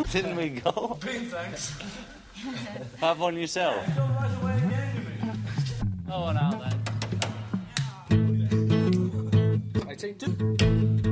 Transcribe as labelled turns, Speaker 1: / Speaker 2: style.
Speaker 1: Didn't we go?
Speaker 2: Thanks.
Speaker 1: Have one yourself.
Speaker 2: Don't rush away again, you mean?
Speaker 1: Oh, now then.